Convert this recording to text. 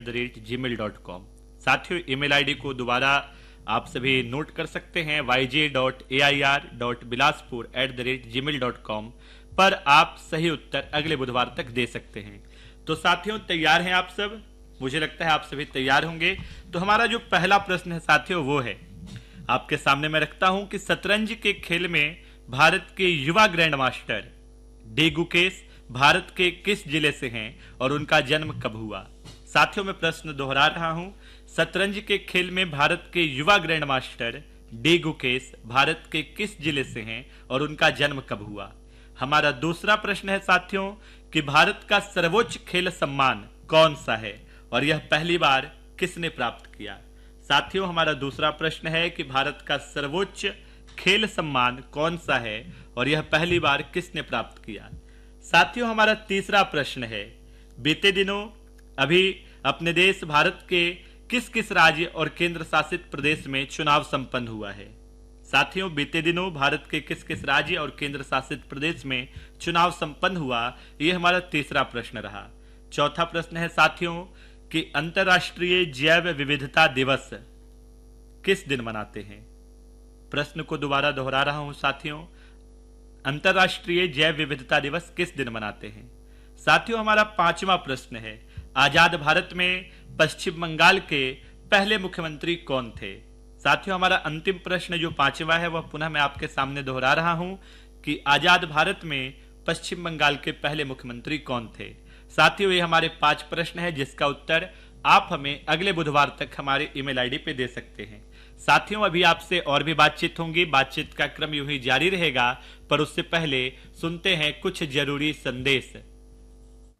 gmail.com। साथियों, email ID को दोबारा आप सभी नोट कर सकते हैं yj.air.bilaspur@gmail.com पर आप सही उत्तर अगले बुधवार तक दे सकते हैं। तो साथियों, तैयार हैं आप सब? मुझे लगता है आप सभी तैयार होंगे। तो हमारा जो पहला प्रश्न है साथियों वो है, आपके सामने मैं रखता हूं कि शतरंज के खेल में भारत के युवा grand master D Gukesh Bharat के किस जिले से हैं और उनका जन्म कब हुआ? साथियों, मैं प्रश्न दोहरा रहा हूं। शतरंज के खेल में भारत के युवा grand master D Gukesh Bharat के किस जिले से हैं और उनका जन्म कब हुआ? हमारा दूसरा प्रश्न है साथियों कि भारत का सर्वोच्च खेल सम्मान कौन सा है और यह पहली बार किसने प्राप्त किया? साथियों, हमारा दूसरा प्रश्न है कि भारत का सर्वोच्च खेल सम्मान कौन सा है और यह पहली बार किसने प्राप्त किया? साथियों, हमारा तीसरा प्रश्न है, बीते दिनों अभी अपने देश भारत के किस किस राज्य और केंद्र शासित प्रदेश में चुनाव संपन्न हुआ है? साथियों, बीते दिनों भारत के किस किस राज्य और केंद्र शासित प्रदेश में चुनाव संपन्न हुआ, यह हमारा तीसरा प्रश्न रहा। चौथा प्रश्न है साथियों कि अंतर्राष्ट्रीय जैव विविधता दिवस किस दिन मनाते हैं? प्रश्न को दोबारा दोहरा रहा हूं साथियों, अंतर्राष्ट्रीय जैव विविधता दिवस किस दिन मनाते हैं? साथियों, हमारा पांचवा प्रश्न है, आजाद भारत में पश्चिम बंगाल के पहले मुख्यमंत्री कौन थे? साथियों, हमारा अंतिम प्रश्न जो पांचवा है वह पुनः मैं आपके सामने दोहरा रहा हूं कि आजाद भारत में पश्चिम बंगाल के पहले मुख्यमंत्री कौन थे? साथियों, ये हमारे 5 प्रश्न है जिसका उत्तर आप हमें अगले बुधवार तक हमारे ईमेल आईडी पे दे सकते हैं। साथियों, अभी आपसे और भी बातचीत होंगी, बातचीत का क्रम यूं ही जारी रहेगा, पर उससे पहले सुनते हैं कुछ जरूरी संदेश।